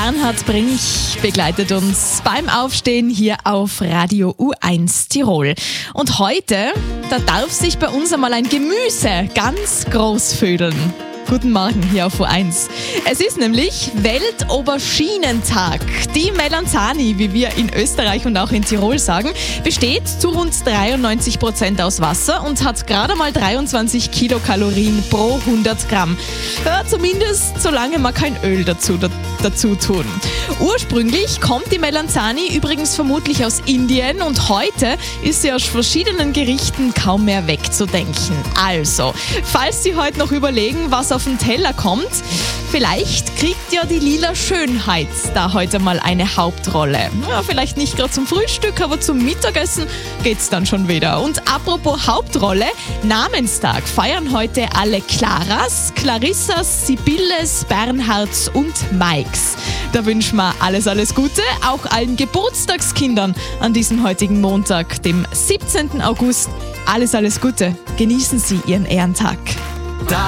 Bernhard Brink begleitet uns beim Aufstehen hier auf Radio U1 Tirol. Und heute, da darf sich bei uns einmal ein Gemüse ganz groß fühlen. Guten Morgen hier auf U1. Es ist nämlich Weltauberginentag. Die Melanzani, wie wir in Österreich und auch in Tirol sagen, besteht zu rund 93% aus Wasser und hat gerade mal 23 Kilokalorien pro 100 Gramm. Ja, zumindest solange man kein Öl dazu tun. Ursprünglich kommt die Melanzani übrigens vermutlich aus Indien und heute ist sie aus verschiedenen Gerichten kaum mehr wegzudenken. Also, falls Sie heute noch überlegen, was auf den Teller kommt, vielleicht kriegt ja die lila Schönheit da heute mal eine Hauptrolle. Ja, vielleicht nicht gerade zum Frühstück, aber zum Mittagessen geht's dann schon wieder. Und apropos Hauptrolle, Namenstag feiern heute alle Claras, Clarissas, Sibylles, Bernhards und Mikes. Da wünschen wir alles Gute, auch allen Geburtstagskindern an diesem heutigen Montag, dem 17. August. Alles Gute. Genießen Sie Ihren Ehrentag.